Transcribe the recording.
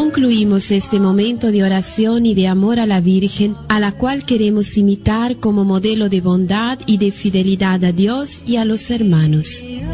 Concluimos este momento de oración y de amor a la Virgen, a la cual queremos imitar como modelo de bondad y de fidelidad a Dios y a los hermanos.